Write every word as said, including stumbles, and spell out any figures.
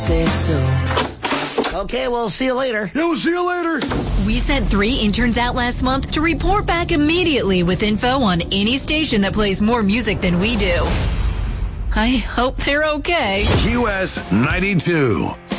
Say so. Okay, we'll see you later. Yeah, we'll see you later. We sent three interns out last month to report back immediately with info on any station that plays more music than we do. I hope they're okay. Q S ninety-two.